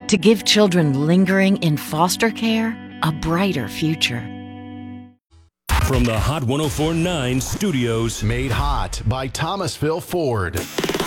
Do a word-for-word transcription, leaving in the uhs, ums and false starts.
to give children lingering in foster care a brighter future. From the Hot one oh four point nine studios, Made hot by Thomasville Ford.